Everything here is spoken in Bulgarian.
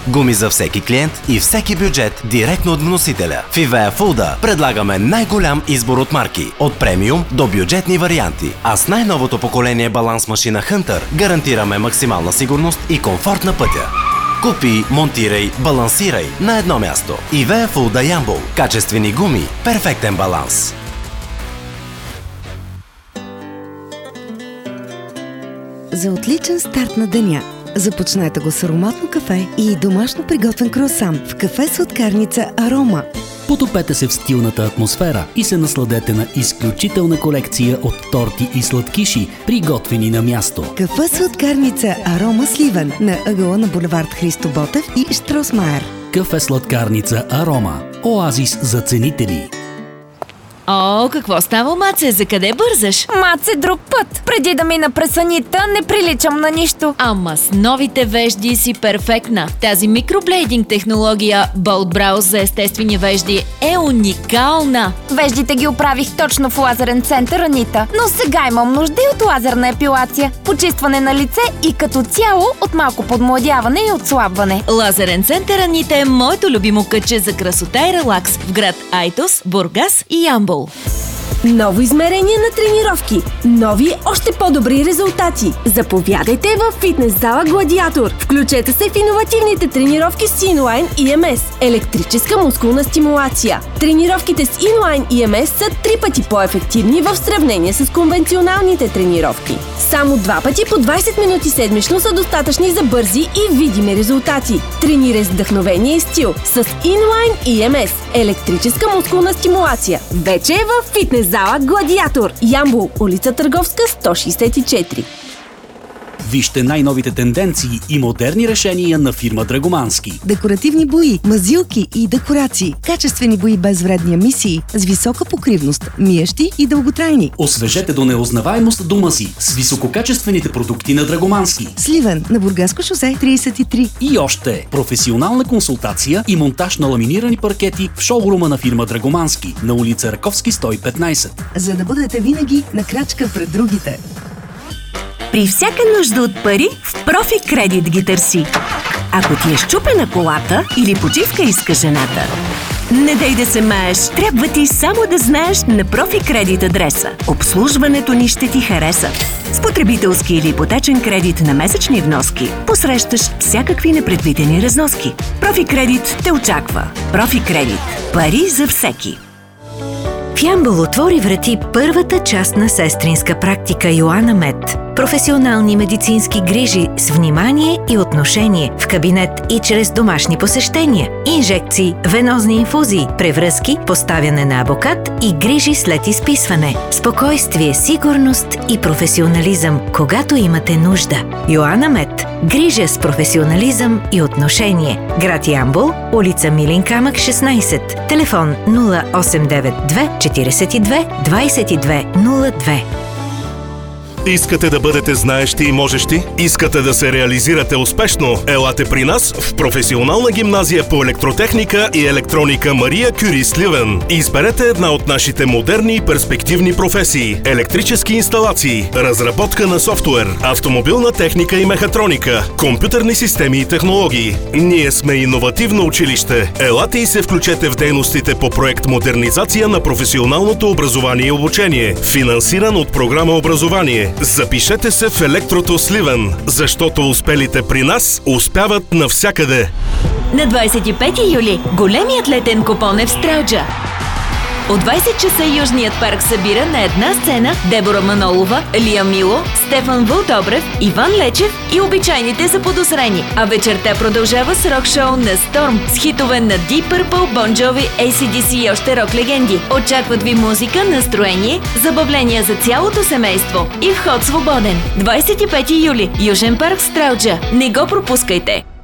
Гуми за всеки клиент и всеки бюджет директно от вносителя. В Ивеа Фулда предлагаме най-голям избор от марки, от премиум до бюджетни варианти. А с най-новото поколение баланс машина Hunter гарантираме максимална сигурност и комфорт на пътя. Купи, монтирай, балансирай на едно място. Ивеа Фулда Ямбол. Качествени гуми, перфектен баланс. За отличен старт на деня започнете го с ароматно кафе и домашно приготвен круасан в кафе-сладкарница Арома. Потопете се в стилната атмосфера и се насладете на изключителна колекция от торти и сладкиши, приготвени на място. Кафе-сладкарница Арома Сливен на ъгъла на булевард Христо Ботев и Штросмайер. Кафе-сладкарница Арома. Оазис за ценители. О, какво става, Маце? За къде бързаш? Маце, друг път. Преди да мина през Анита, не приличам на нищо. Ама с новите вежди си перфектна. Тази микроблейдинг технология Bold Brows за естествени вежди е уникална. Веждите ги оправих точно в лазерен център Анита, но сега имам нужда и от лазерна епилация, почистване на лице и като цяло от малко подмладяване и отслабване. Лазерен център Анита е моето любимо кътче за красота и релакс в град Айтос, Бургас и Ямбол. Ново измерение на тренировки. Нови, още по-добри резултати. Заповядайте в фитнес зала Гладиатор. Включете се в иновативните тренировки с Inline EMS. Електрическа мускулна стимулация. Тренировките с Inline EMS са 3 пъти по-ефективни в сравнение с конвенционалните тренировки. Само 2 пъти по 20 минути седмично са достатъчни за бързи и видими резултати. Тренирай с вдъхновение и стил с Inline EMS. Електрическа мускулна стимулация. Вече е в фитнес зала Гладиатор. Ямбол, улица Търговска, 164. Вижте най-новите тенденции и модерни решения на фирма Драгомански. Декоративни бои, мазилки и декорации. Качествени бои без вредни емисии, с висока покривност, миещи и дълготрайни. Освежете до неузнаваемост дома си с висококачествените продукти на Драгомански. Сливен на Бургаско шосе 33. И още професионална консултация и монтаж на ламинирани паркети в шоурума на фирма Драгомански на улица Раковски 115. За да бъдете винаги на крачка пред другите. При всяка нужда от пари, в Профи Кредит ги търси. Ако ти е счупена колата или почивка иска жената, не дай да се маеш, трябва ти само да знаеш на Профи Кредит адреса. Обслужването ни ще ти хареса. С потребителски или ипотечен кредит на месечни вноски посрещаш всякакви непредвидени разноски. Профи Кредит те очаква. Профи Кредит. Пари за всеки. В Ямбол отвори врати първата частна сестринска практика Йоана Мед. Професионални медицински грижи с внимание и отношение в кабинет и чрез домашни посещения, инжекции, венозни инфузии, превръзки, поставяне на абокат и грижи след изписване. Спокойствие, сигурност и професионализъм, когато имате нужда. Йоана Мед. Грижа с професионализъм и отношение. Град Ямбол, улица Милин камък 16. Телефон 0892 42 22 02. Искате да бъдете знаещи и можещи? Искате да се реализирате успешно? Елате при нас в професионална гимназия по електротехника и електроника Мария Кюри Сливен. Изберете една от нашите модерни и перспективни професии: електрически инсталации, разработка на софтуер, автомобилна техника и мехатроника, компютърни системи и технологии. Ние сме иновативно училище. Елате и се включете в дейностите по проект Модернизация на професионалното образование и обучение, финансиран от програма Образование. Запишете се в Електрото Сливен, защото успелите при нас успяват навсякъде. На 25 юли големият летен купон е в Стралджа. От 20 часа Южният парк събира на една сцена Дебора Манолова, Лия Мило, Стефан Вълдобрев, Иван Лечев и обичайните заподозрени. А вечерта продължава с рок-шоу на Storm с хитове на Deep Purple, Bon Jovi, AC/DC и още рок-легенди. Очакват ви музика, настроение, забавления за цялото семейство и вход свободен. 25 юли, Южен парк, Стралджа. Не го пропускайте!